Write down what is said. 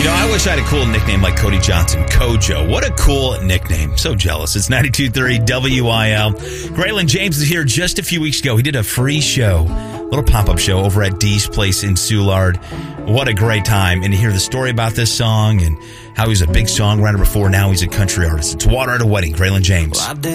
I wish I had a cool nickname like Cody Johnson. Kojo. What a cool nickname. So jealous. It's 92.3 WIL. Graylin James is here just a few weeks ago. He did a free show, a little pop-up show over at Dee's Place in Soulard. What a great time. And to hear the story about this song and how he was a big songwriter before, now he's a country artist. It's Water at a Wedding. Graylin James.